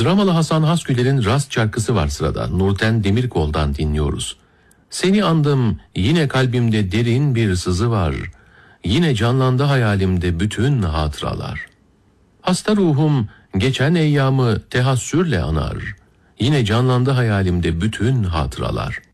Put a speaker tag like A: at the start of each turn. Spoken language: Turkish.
A: Dramalı Hasan Hasgüler'in Rast şarkısı var sırada. Nurten Demirkol'dan dinliyoruz. Seni andım, yine kalbimde derin bir sızı var. Yine canlandı hayalimde bütün hatıralar. Hasta ruhum geçen eyyamı tehassürle anar. Yine canlandı hayalimde bütün hatıralar.